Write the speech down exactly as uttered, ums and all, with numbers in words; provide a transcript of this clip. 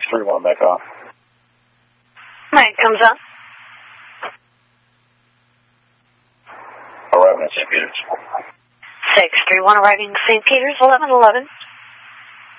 three one, back off. Right, comes up. Arriving at Saint Peter's. six three one arriving at Saint Peter's, eleven eleven.